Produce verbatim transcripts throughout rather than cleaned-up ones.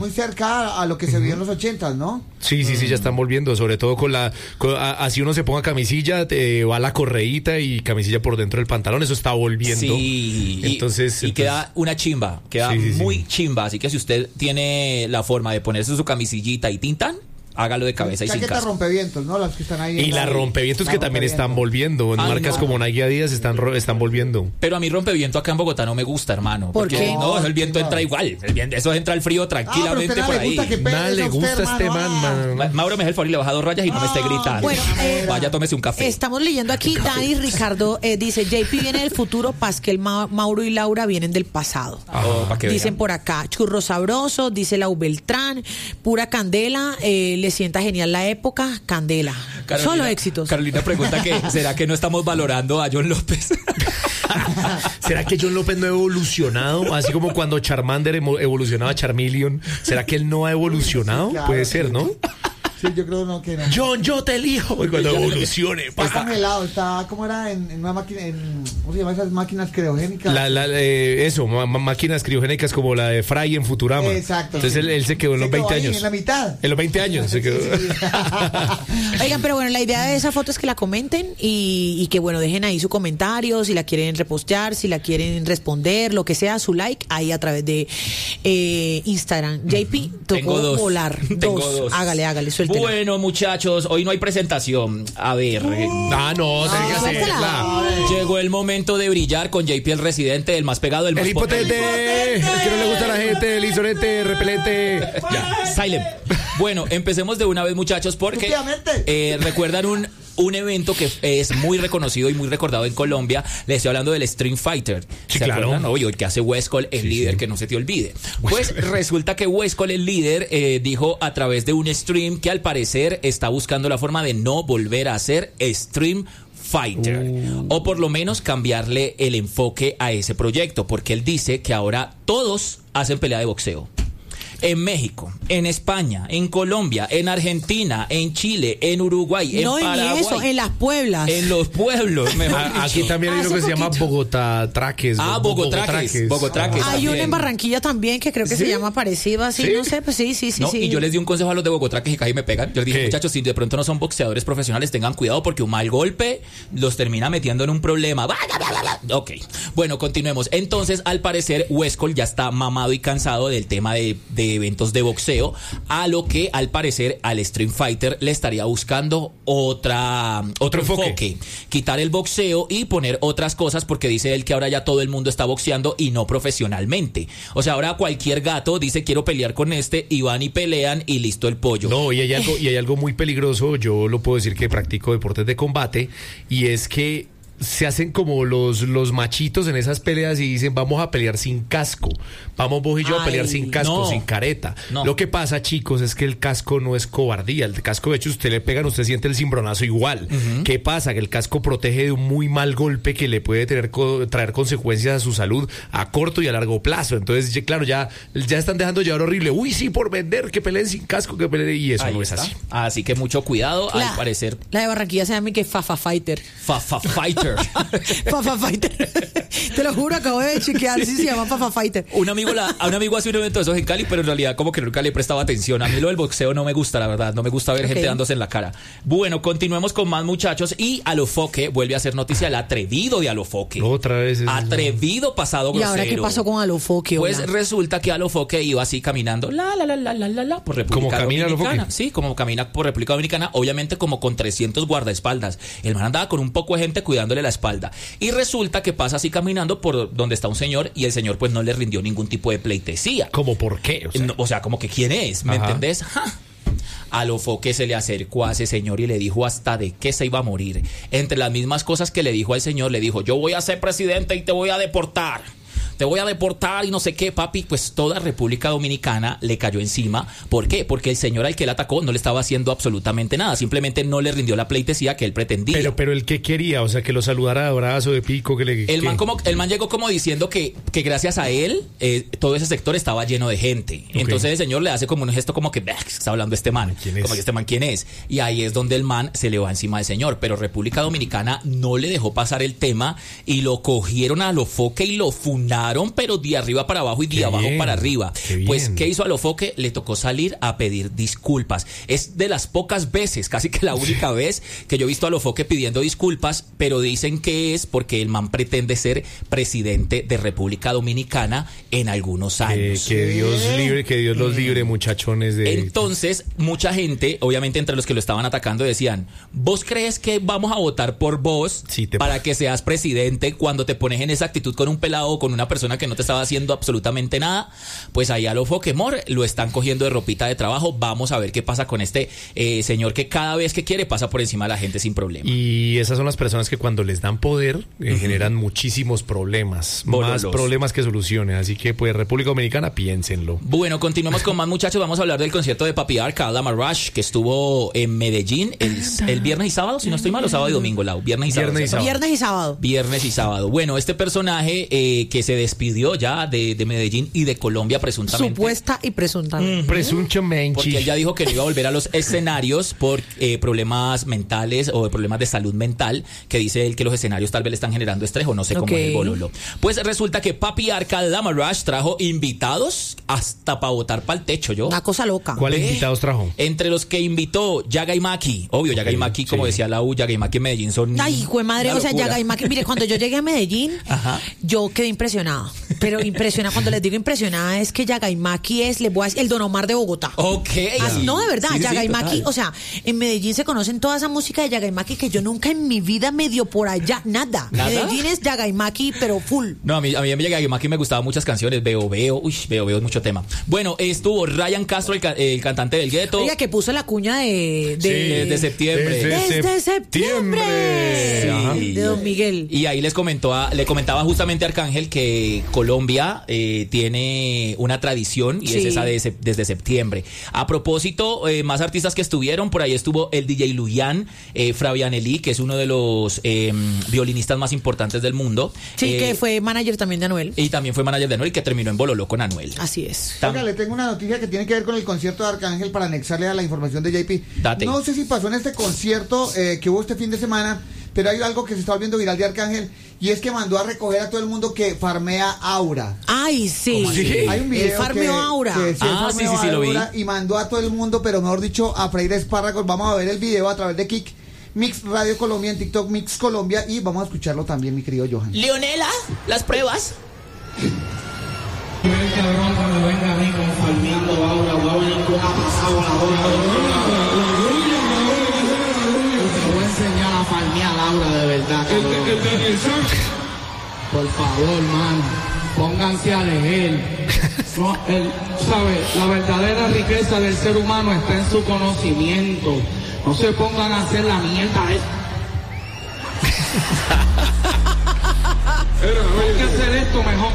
muy cerca a lo que se vio en los ochentas, ¿no? Sí, sí, sí, ya están volviendo, sobre todo con la, con, a, así uno se ponga camisilla, eh, va la correíta y camisilla por dentro del pantalón, eso está volviendo. Sí, entonces, y, entonces y queda una chimba, queda sí, sí, muy sí. chimba, así que si usted tiene la forma de ponerse su camisillita y tintan, hágalo de cabeza y sin casco. Rompevientos, ¿no? Las que están ahí. Y las rompevientos la que también están volviendo. En Ay, marcas no. como Nike Adidas están, están volviendo. Pero a mí rompeviento acá en Bogotá no me gusta, hermano. ¿Por porque qué? no, el viento entra igual. El viento, eso entra el frío tranquilamente ah, por ahí. Nada le gusta a este man, man. Ma- Mauro me deja el favor y le baja dos rayas y no me esté gritando. Bueno, eh, vaya, tómese un café. Estamos leyendo aquí, Dani Ricardo eh, dice, J P viene del futuro, Pascal, Ma- Mauro y Laura vienen del pasado. Oh, pa' que Dicen vean. por acá, churro sabroso, dice Lau Beltrán, pura candela, eh, le sienta genial la época, candela. Carolina, Solo éxitos. Carolina pregunta que ¿será que no estamos valorando a John López? ¿Será que John López no ha evolucionado? Así como cuando Charmander evolucionaba a Charmeleon. ¿Será que él no ha evolucionado? Claro, Puede ser, ¿no? Sí, yo creo no, que no. John, yo te elijo. Y cuando evolucione. Está congelado, está, ¿cómo era? En, en una máquina, en, ¿cómo se llama esas máquinas criogénicas? La, la, eh, eso, ma, máquinas criogénicas como la de Fry en Futurama. Exacto. Entonces sí. él, él se quedó en se los veinte ahí, años. En la mitad. En los veinte años se quedó. Sí, sí. Oigan, pero bueno, la idea de esa foto es que la comenten y, y que, bueno, dejen ahí su comentario, si la quieren repostear, si la quieren responder, lo que sea, su like, ahí a través de eh, Instagram. J P, tocó Tengo dos. volar. Tengo dos. dos. Hágale, hágale, suéltela. Bueno, muchachos, hoy no hay presentación. A ver. Uh, ah, no, tiene que hacerla. Llegó el momento de brillar con J P, el residente, el más pegado, el más El hipotente, potente. el que no le gusta a la gente, el insolente, repelente. Ya, silent. Bueno, empecemos de una vez, muchachos, porque eh, recuerdan un un evento que es muy reconocido y muy recordado en Colombia. Les estoy hablando del Street Fighter. Sí, ¿Se claro. acuerdan? Oye, el que hace Westcol, el sí, líder, sí. que no se te olvide. Pues resulta que Westcol, el líder, eh, dijo a través de un stream que al parecer está buscando la forma de no volver a hacer Stream Fighter, uh. o por lo menos cambiarle el enfoque a ese proyecto, porque él dice que ahora todos hacen pelea de boxeo. En México, en España, en Colombia, en Argentina, en Chile, en Uruguay, en no, Paraguay. No, en eso, en las pueblas. En los pueblos, mejor a, dicho. Aquí también hay uno que poquito. se llama Bogotá Traques. Ah, Bogotraques. Bogotraques. Hay uno en Barranquilla también que creo que ¿Sí? se llama parecido así, ¿Sí? no sé, pues sí, sí, sí, no, sí. Y yo les di un consejo a los de Bogotraques y casi me pegan. Yo les dije, ¿Qué? muchachos, si de pronto no son boxeadores profesionales, tengan cuidado porque un mal golpe los termina metiendo en un problema. Ok, bueno, continuemos. Entonces, al parecer, Westcol ya está mamado y cansado del tema de, de eventos de boxeo, a lo que al parecer al Street Fighter le estaría buscando otra otro enfoque. enfoque, quitar el boxeo y poner otras cosas, porque dice él que ahora ya todo el mundo está boxeando y no profesionalmente. O sea, ahora cualquier gato dice quiero pelear con este y van y pelean y listo el pollo. No, y hay algo, y hay algo muy peligroso, yo lo puedo decir que practico deportes de combate, y es que se hacen como los, los machitos en esas peleas y dicen vamos a pelear sin casco, vamos vos y yo Ay, a pelear sin casco, no, sin careta. No. Lo que pasa, chicos, es que el casco no es cobardía. El casco, de hecho, usted le pegan, usted siente el cimbronazo igual. Uh-huh. ¿Qué pasa? Que el casco protege de un muy mal golpe que le puede tener traer consecuencias a su salud a corto y a largo plazo. Entonces, claro, ya, ya están dejando llevar horrible. Uy, sí, por vender, que peleen sin casco, que peleen, y eso Ahí no está. es así. Así que mucho cuidado, la, al parecer. La de Barranquilla se llama que Fafa Fighter. Fafa Fighter. Fafa Fighter. Te lo juro, acabo de chequear si se llama Fafa Fighter. Un amigo, la, a un amigo hace un evento de esos en Cali, pero en realidad como que nunca le prestaba atención. A mí lo del boxeo no me gusta, la verdad. No me gusta ver okay. gente dándose en la cara. Bueno, continuemos con más, muchachos. Y Alofoque vuelve a hacer noticia, el atrevido de Alofoque. Otra vez. Es atrevido pasado grosero. ¿Y ahora qué pasó con Alofoque? Pues hola? resulta que Alofoque iba así caminando, la, la, la, la, la, la, la, por República ¿Cómo camina Dominicana. Alofoque? Sí, como camina por República Dominicana, obviamente como con trescientos guardaespaldas. El man andaba con un poco de gente cuidándole la espalda. Y resulta que pasa así caminando por donde está un señor y el señor pues no le rindió ningún tipo de pleitesía. ¿Cómo por qué? O sea, no, o sea como que ¿quién es? ¿Me Ajá. entendés? ¡Ja! Alofoque se le acercó a ese señor y le dijo hasta de qué se iba a morir. Entre las mismas cosas que le dijo al señor, le dijo, yo voy a ser presidente y te voy a deportar. Te voy a deportar y no sé qué, papi. Pues toda República Dominicana le cayó encima. ¿Por qué? Porque el señor al que le atacó no le estaba haciendo absolutamente nada. Simplemente no le rindió la pleitesía que él pretendía. Pero, pero el que quería, o sea, que lo saludara de abrazo, de pico, que le... El man, como, el man llegó como diciendo que, que gracias a él, eh, todo ese sector estaba lleno de gente. Okay. Entonces el señor le hace como un gesto como que, está hablando este man. ¿Quién es? Como que este man, ¿quién es? Y ahí es donde el man se le va encima del señor. Pero República Dominicana no le dejó pasar el tema y lo cogieron a Alofoque y lo funaron trataron, pero de arriba para abajo y de Qué abajo bien, para arriba. qué bien. Pues, ¿qué hizo Alofoque? Le tocó salir a pedir disculpas. Es de las pocas veces, casi que la única vez que yo he visto a Alofoque pidiendo disculpas, pero dicen que es porque el man pretende ser presidente de República Dominicana en algunos Que, años. que Dios libre, que Dios los libre, muchachones de... Entonces, mucha gente, obviamente entre los que lo estaban atacando, decían, ¿vos crees que vamos a votar por vos Sí, te- para que seas presidente cuando te pones en esa actitud con un pelado o con una persona que no te estaba haciendo absolutamente nada? Pues ahí a lo Foquemor lo están cogiendo de ropita de trabajo. Vamos a ver qué pasa con este eh, señor que cada vez que quiere pasa por encima de la gente sin problema. Y esas son las personas que cuando les dan poder eh, generan muchísimos problemas, Bololos. más problemas que soluciones. Así que pues República Dominicana, piénsenlo. Bueno, continuamos con más, muchachos. Vamos a hablar del concierto de Papi Arca, Dama Rush, que estuvo en Medellín el, el viernes y sábado, si no estoy mal, o sábado y domingo, Lau. Viernes y sábado. Viernes y ¿cierto? sábado. Viernes y sábado. Viernes y sábado. Bueno, este personaje eh, que se despidió ya de, de Medellín y de Colombia presuntamente. Supuesta y presuntamente. Presuntamente. Porque él ya dijo que no iba a volver a los escenarios por eh, problemas mentales o problemas de salud mental, que dice él que los escenarios tal vez le están generando estrés o no sé cómo Ok. es el bololo. Pues resulta que Papi Arca Dama Rush trajo invitados hasta para botar para el techo, yo. Una cosa loca. ¿Cuáles Ve. invitados trajo? Entre los que invitó Yaga y Maki, obvio, Yaga y Maki, como sí. decía la U, Yaga y Maki en Medellín son. Ay, hijo de madre, una o sea, locura. Yaga y Maki. Mire, cuando yo llegué a Medellín, Ajá. yo quedé impresionada. Pero impresionada, cuando les digo impresionada, es que Yaga y Maki es, les voy a decir, el Don Omar de Bogotá. Ok. Así, no, de verdad, Sí, sí, Yaga sí, y Maki, total. o sea, en Medellín se conocen toda esa música de Yaga y Maki que yo nunca en mi vida me dio por allá, nada. ¿Nada? Medellín es Yaga y Maki, pero full. No, a mí, a mí me llega y Maki me gustaban muchas canciones, Veo Veo, uy, Veo Veo es mucho tema. Bueno, estuvo Ryan Castro, el, ca- el cantante del gueto. Oiga, que puso la cuña de... de desde septiembre. Desde Desde septiembre. septiembre. Ajá. De Don Miguel. Y ahí les comentó a- le comentaba justamente a Arcángel que Colombia eh, tiene una tradición y es Sí. esa de sep- desde septiembre. A propósito, eh, más artistas que estuvieron, por ahí estuvo el D J Luyan, eh, Fabianelli, que es uno de los eh, violinistas más importantes del mundo. Sí, Eh, que fue manager también de Anuel. Y también fue manager de Anuel, que terminó en Bololó con Anuel. Así es. Tam- Oiga, le tengo una noticia que tiene que ver con el concierto de Arcángel para anexarle a la información de J P. Date. No sé si pasó en este concierto eh, que hubo este fin de semana, pero hay algo que se está volviendo viral de Arcángel y es que mandó a recoger a todo el mundo que farmea Aura. Ay, sí. Hay un video El farmeo que- Aura. que sí, el Ah, sí, farmeo sí, sí, lo vi. Aura, y mandó a todo el mundo, pero mejor dicho, a freír espárragos. Vamos a ver el video a través de Kik Mix Radio Colombia, en TikTok Mix Colombia, y vamos a escucharlo también, mi querido Johan. Leonela, las pruebas. El cabrón cuando venga a mí con farmeando ahora, voy a venir con una pasada voladora. Te voy a enseñar a farmear Laura de verdad, cabrón. Por favor, mano, pónganse a leer. No, el, ¿sabe? La verdadera riqueza del ser humano está en su conocimiento. No se pongan a hacer la mierda esa. Hay que hacer esto mejor.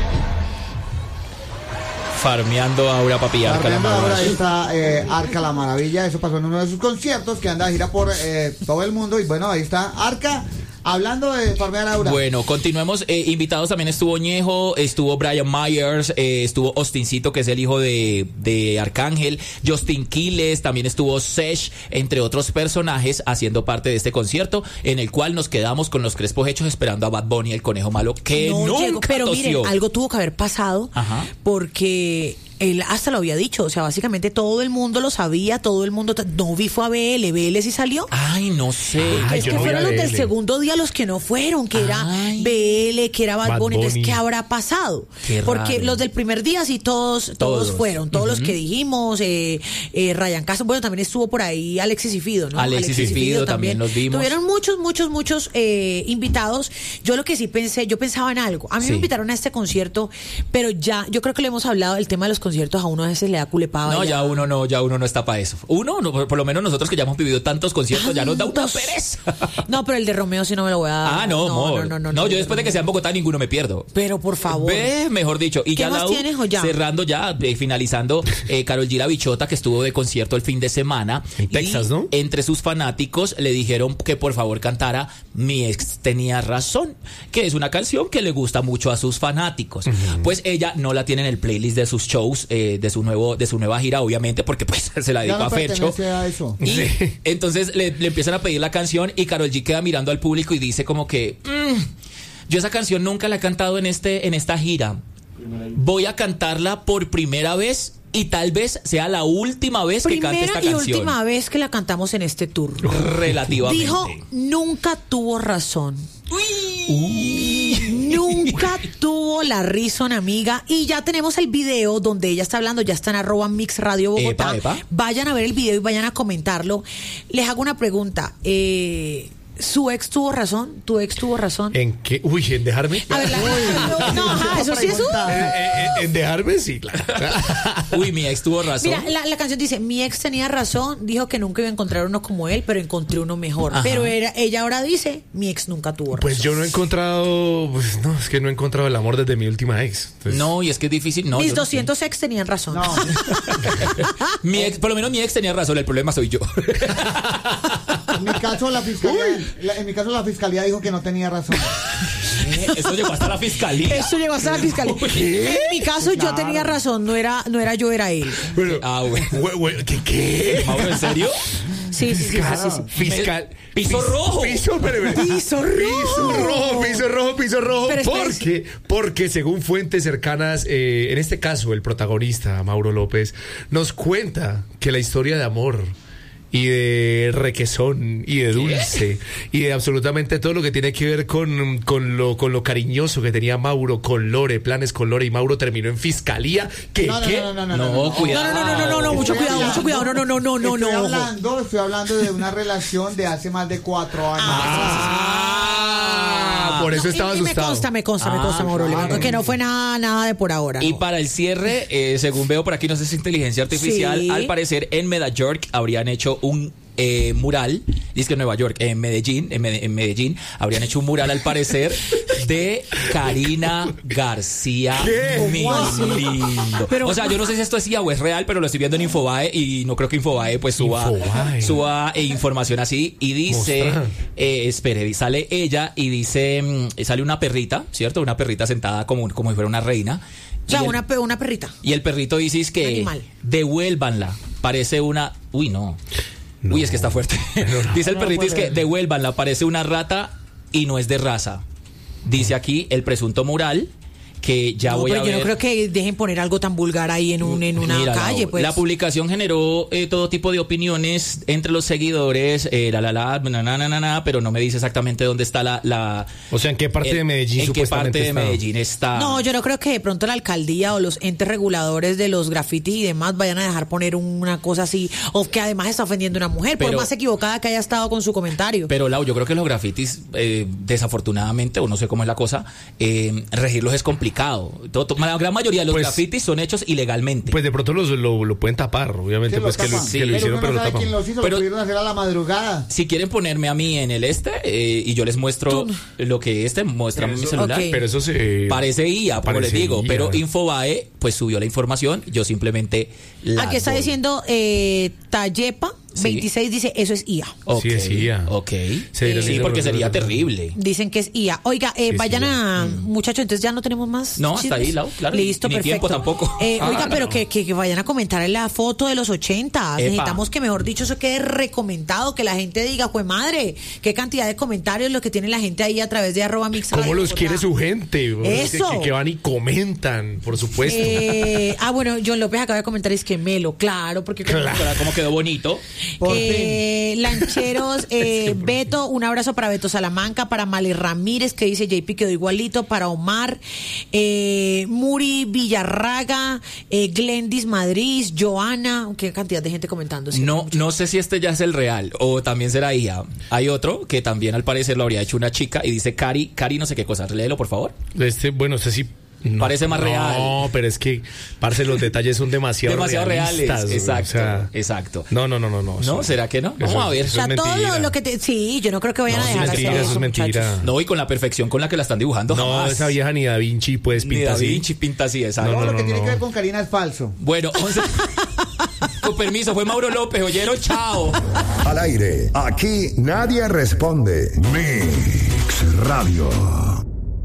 Farmeando Aura, Papi Arca, la Farmeando Aura, Maravilla. ahí está eh, Arca la Maravilla. Eso pasó en uno de sus conciertos, que anda a gira por eh, todo el mundo. Y bueno, ahí está Arca hablando de farmear Aura. Bueno, continuemos. Eh, invitados también estuvo Ñejo, estuvo Brian Myers, eh, estuvo Austincito, que es el hijo de, de Arcángel, Justin Quiles, también estuvo Sesh, entre otros personajes, haciendo parte de este concierto, en el cual nos quedamos con los crespos hechos esperando a Bad Bunny, el conejo malo, que No nunca llegó, pero tosió. miren, algo tuvo que haber pasado Ajá. porque él hasta lo había dicho, o sea, básicamente todo el mundo lo sabía, todo el mundo, no vi fue a B L, B L sí salió. Ay, no sé. Ay, es yo que no vi fueron a los del B L. segundo día los que no fueron, que era Ay. B L, que era Bad, Bad Bunny. Entonces, Bunny. ¿qué habrá pasado? Qué Porque raro. los del primer día sí todos, todos, Todos. fueron, todos los que dijimos, eh, eh, Ryan Castro, bueno, también estuvo por ahí Alexis y Fido, ¿no? Alexis y Fido también los vimos. Tuvieron muchos, muchos, muchos eh, invitados. Yo lo que sí pensé, yo pensaba en algo. A mí Sí. me invitaron a este concierto, pero ya, yo creo que le hemos hablado del tema de los conciertos, a uno a veces le da culepaba. No, ya uno no, ya uno no está para eso. Uno, no, por, por lo menos nosotros que ya hemos vivido tantos conciertos, ya nos da una Tantos. pereza. No, pero el de Romeo sí no me lo voy a dar. Ah, no, amor. No, no, no, No, no, yo después de que sea en Bogotá, ninguno me pierdo. Pero por favor. Ve, mejor dicho. Y ¿Qué ya más Lau, tienes, o ya? cerrando ya, eh, finalizando, eh, Karol G La Bichota, que estuvo de concierto el fin de semana. En y Texas, ¿no? Entre sus fanáticos le dijeron que por favor cantara Mi ex tenía razón, que es una canción que le gusta mucho a sus fanáticos. Pues ella no la tiene en el playlist de sus shows, eh, de su nuevo, de su nueva gira, obviamente, porque pues se la Ya dedicó no a Fercho. pertenece a eso. Y entonces le, le empiezan a pedir la canción y Karol G queda mirando al público y dice como que "Mm, yo esa canción nunca la he cantado en este en esta gira, voy a cantarla por primera vez y tal vez sea la última vez Primera que cante esta y canción. última vez que la cantamos en este tour. Relativamente. Dijo, nunca tuvo razón. Nunca tuvo la razón, amiga. Y ya tenemos el video donde ella está hablando, ya está en arroba Mix Radio Bogotá. Epa, epa. Vayan a ver el video y vayan a comentarlo. Les hago una pregunta. Eh, ¿Su ex tuvo razón? ¿Tu ex tuvo razón? ¿En qué? Uy, ¿en dejarme? A ver, la, no, ajá, eso sí es un... Eh, eh, ¿En dejarme? Sí, claro. Uy, mi ex tuvo razón. Mira, la, la canción dice, mi ex tenía razón, dijo que nunca iba a encontrar uno como él, pero encontré uno mejor. Ajá. Pero era, ella ahora dice, mi ex nunca tuvo razón. Pues yo no he encontrado, pues no, es que no he encontrado el amor desde mi última ex. Entonces, No, y es que es difícil. No, Mis yo no sé. doscientos ex tenían razón. No, Mi ex, por lo menos mi ex tenía razón, el problema soy yo. en mi caso la fiscalía, la- en mi caso la fiscalía dijo que no tenía razón. Eso llegó hasta la fiscalía. Eso llegó hasta la fiscalía. En mi caso yo Claro. tenía razón, no era, no era yo, era él. Bueno, Ah, bueno. güey, güey, ¿qué? qué? Mauro, ¿en serio? Sí, sí, sí, sí, sí. Fiscal. Piso pis- rojo. Piso, espere, espere. Piso rojo. Piso rojo, piso rojo, piso rojo. Pero espera, ¿Por qué? Porque según fuentes cercanas, eh, en este caso el protagonista, Mauro López, nos cuenta que la historia de amor y de requesón y de dulce y de absolutamente todo lo que tiene que ver con, con, lo, con lo cariñoso que tenía Mauro con Lore, planes con Lore, y Mauro terminó en fiscalía. ¿Qué? No, no, ¿Qué? no, no, no, No, no, no. cuidado. No, no, no, no, no, no, mucho Estoy cuidado, mucho hablando- cuidado. No, no, no, no, no, Estoy no. hablando, estoy hablando de una relación de hace más de cuatro años. Ah, por eso No, estaba y- y me asustado. consta, me consta, me Ah, consta, Mauro claro. León, que no fue nada, nada de por ahora. Y no. para el cierre, eh, según veo por aquí, no sé si es inteligencia artificial, Sí. al parecer en Nueva York habrían hecho un eh, mural, dice que en Nueva York, en Medellín, en, Mede- en Medellín, habrían hecho un mural al parecer de Karina García. ¿Qué? Mi ¿Cómo así? lindo. Pero- o sea, yo no sé si esto es I A o es real, pero lo estoy viendo en Infobae y no creo que Infobae pues suba, Infobae. suba eh, información así. Y dice, Mostrar. eh, espere, sale ella y dice, mm, sale una perrita, ¿cierto? Una perrita sentada como, como si fuera una reina. O sea, Y el- una, pe- una perrita. y el perrito dice es que Animal. devuélvanla. Parece una. Uy, no. Uy, es que está fuerte. Dice el No perrito es puede. que devuélvanla. Parece una rata y no es de raza. Dice aquí el presunto mural que ya No, voy pero a yo ver. no creo que dejen poner algo tan vulgar ahí en, un, en una Mira, calle, Lau, pues. La publicación generó eh, todo tipo de opiniones entre los seguidores, eh, la la la, na, na, na, na, na, pero no me dice exactamente dónde está la. la O sea, ¿en qué parte el- de Medellín ¿En qué supuestamente parte de está? Medellín está? No, yo no creo que de pronto la alcaldía o los entes reguladores de los graffiti y demás vayan a dejar poner una cosa así, o que además está ofendiendo a una mujer, por Pero- más equivocada que haya estado con su comentario. Pero Lau, yo creo que los grafitis, eh, desafortunadamente, o no sé cómo es la cosa, eh, regirlos es complicado. Todo- todo- la gran mayoría de los Pues- grafitis son hechos ilegalmente. Pues de pronto los, lo, lo pueden tapar, obviamente, Que pues lo que lo, tapan. que lo pero hicieron, uno pero no lo sabe tapan. quién los hizo, Pero- lo pudieron hacer a la madrugada. Si quieren ponerme a mí en el este eh, y yo les muestro lo que este muestra mi celular. Ok. Pero eso se... Parece I A, como les Parece digo, I A. pero Infobae pues subió la información, yo simplemente la Aquí está doy. diciendo eh, Tallepa Sí. veintiséis, dice, eso es I A. Ok, Sí, es I A. Ok. Se dirá sí, así, porque pero- sería pero- terrible. Dicen que es I A. Oiga, eh, Sí, vayan sí, a... Muchachos, entonces ya no tenemos más No, hasta chismes? ahí, Lau, claro. Listo, Ni perfecto. tiempo tampoco. Eh, Ah, oiga, pero no. que, que, que vayan a comentar en la foto de los ochenta. Epa. Necesitamos que, mejor dicho, eso quede recomendado, que la gente diga, jue madre, qué cantidad de comentarios lo que tiene la gente ahí a través de arroba mix. ¿Cómo Radio los Bogotá. quiere su gente? Que- Eso. Que, que van y comentan, por supuesto. Eh, ah, bueno, John López acaba de comentar, es que Melo, claro, porque... Claro, como quedó bonito. Por Eh, Lancheros, eh, Beto, un abrazo para Beto Salamanca, para Male Ramírez, que dice J P quedó igualito, para Omar, eh, Muri Villarraga, eh, Glendis Madrid, Joana, qué cantidad de gente comentando. ¿sí? No, no sé si este ya es el real o también será I A. Hay otro que también al parecer lo habría hecho una chica y dice Cari, Cari no sé qué cosa. Léelo, por favor. Este, bueno, sé si... no, Parece más no, real. No, pero es que, parce, los detalles son demasiado, Demasiado reales. realistas, güey, Exacto, o sea, exacto. No, no, no, no. No, ¿No? eso- ¿Será que no? eso- Vamos a ver. O sea, eso es todo lo, mentira. lo que te... Sí, yo no creo que vayan No, a eso dejar es hacer mentira, eso, eso es muchachos. mentira. No, y con la perfección con la que la están dibujando. No, jamás. esa vieja ni Da Vinci puedes Ni pintar Da así. Vinci pinta así, exacto. Todo no, lo no, que tiene no. que ver con Karina es falso. Bueno, once... con permiso, fue Mauro López, oyeron, chao. Al aire, aquí nadie responde. Mix Radio.